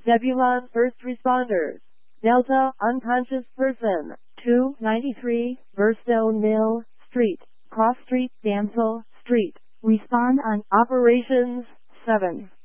Zebulon first responders. Delta unconscious person. 293 Burstone Mill Street. Cross Street, Damsel Street. Respond on Operations 7.